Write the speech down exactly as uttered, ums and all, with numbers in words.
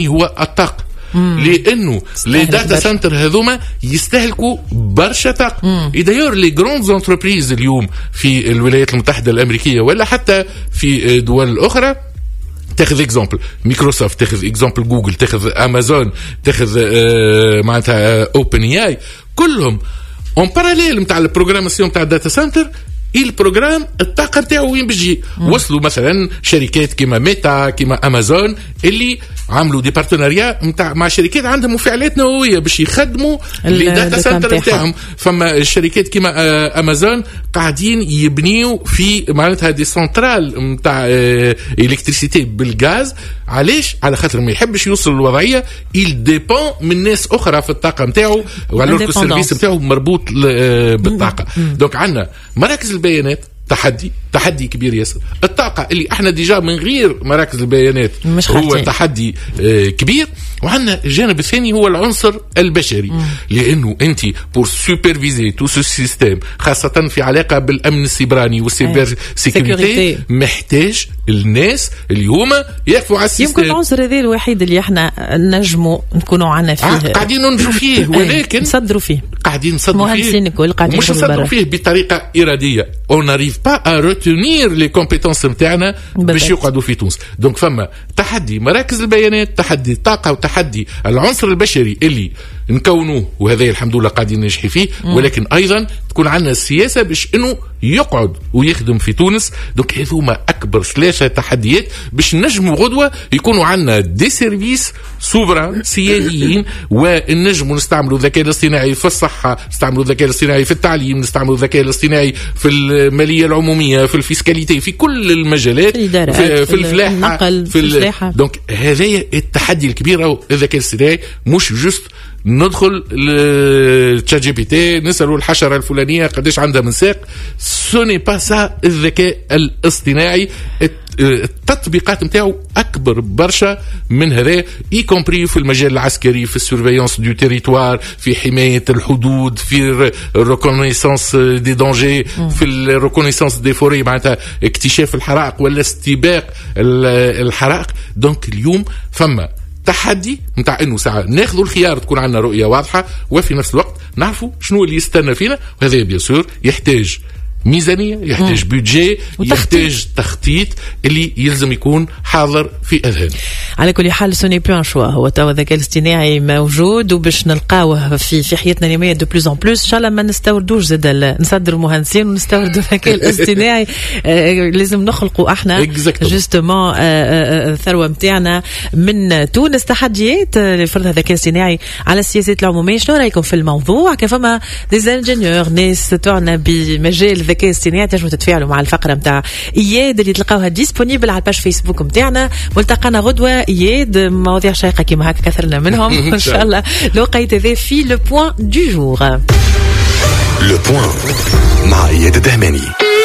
هو الطاقة، لانه لي داتا سنتر هذوما يستهلكوا برشا طاقه. دايور لي جروند انتربريز اليوم في الولايات المتحده الامريكيه ولا حتى في دول اخرى، تاخذ اكزامبل مايكروسوفت، تاخذ اكزامبل جوجل، تاخذ امازون، تاخذ آه معناتها اوبن اي اي، كلهم اون باراليل نتاع البروغراماسيون نتاع الداتا سنتر البروغرام الطاقه نتاعو وين بيجي. وصلوا مثلا شركات كيما ميتا كيما امازون اللي عملوا دي بارتناريا نتاع مع شركات عندهم مفاعلات نوويه باش يخدموا الداتا سنتر نتاعهم. فما شركات كيما امازون قاعدين يبنيوا في معناتها دي سنترال نتاع الكتريسيتي بالغاز. علاش؟ على خاطر ما يحبش يوصل الوضعيه il dépend من ناس اخرى في الطاقه نتاعو وعلى السيرفيس نتاعو مربوط بالطاقه. دونك عندنا مراكز البيانات تحدي تحدي كبير ياسر. الطاقة اللي احنا ديجا من غير مراكز البيانات هو تحدي اه كبير. وعندنا الجانب الثاني هو العنصر البشري، مم. لانه انت بور سوبرفيزي تو سو سيستم خاصة في علاقة بالامن السيبراني والسيبر سيكوريتي محتاج الناس اللي هما يقفوا على السيستم. يمكن العنصر هذا الوحيد اللي احنا نجموا نكونوا عنا فيه، آه قاعدين ننجو فيه ولكن نصدروا فيه قاعدين نصدروا فيه مهندسين الكل قاعدين مش نصدروا فيه بطريقة إرادية. on n'arrive pas à retenir les compétences نتاعنا باش يقعدوا في تونس. دونك فما تحدي مراكز البيانات، تحدي الطاقة، وتحدي العنصر البشري اللي نكونوه، وهذا الحمد لله قاعدين نجحي فيه، ولكن أيضا تكون عندنا السياسة باش إنه يقعد ويخدم في تونس. دونك هذوما أكبر ثلاثة تحديات باش نجموا غدوة يكونوا عندنا دي سيرفيس سوفران سياديين، ونجموا نستعملوا الذكاء الاصطناعي في الصحة، نستعملوا الذكاء الاصطناعي في التعليم، نستعملوا الذكاء الاصطناعي في المالية العمومية، في الفيسكاليتي، في كل المجالات، في, في, في الفلاحة، في, في الفلاحة. دونك هذا التحدي الكبير. الذكاء الاصطناعي مش جست ندخل لتشات جي بي تي نسألوا الحشرة الفلانية قديش عندها من ساق. سوني با سا الذكاء الاصطناعي. التطبيقات نتاعو اكبر برشا من هذا، اي كومبري في المجال العسكري، في السيرفيونس دو تيريتوار، في حمايه الحدود، في الريكونيسانس دي دانجي، في الريكونيسانس دي فوري، معناتها اكتشاف الحرائق ولا استباق الحرائق. دونك اليوم فما تحدي نتاع انه ساعه ناخذوا الخيار، تكون عندنا رؤيه واضحه، وفي نفس الوقت نعرفوا شنو اللي يستنى فينا. وهذا بيان سور يحتاج ميزانية، يحتاج بيدجي، يحتاج تخطيط اللي يلزم يكون حاضر في أذهان. على كل حال سوني بلان شوا هو توا الذكاء الاصطناعي موجود وباش نلقاوه في في حياتنا اليومية دو بلوز ان بلوس. ان شاء الله ما نستوردوش زاد نصدروا المهندسين ونستوردوا الذكاء الاصطناعي. لازم نخلقوا احنا جوستومون الثروة متاعنا من تونس. تحديات لفرض الذكاء الاصطناعي على السياسات العمومية، شنو رايكم في الموضوع؟ كيف فما دي انجينيور ناس تعنى بمجال الذكاء الاصطناعي تنجموا تتفاعلوا مع الفقره نتاع اياد اللي تلقاوها ديسپونيبل على الباج فيسبوك نتاعنا. ملتقانا غدوه اياد، مواضيع شيقه كيما هكا كثرنا منهم ان شاء الله. لقيت ذا في لو بوين دو جور. لو بوين مع اياد الدهماني.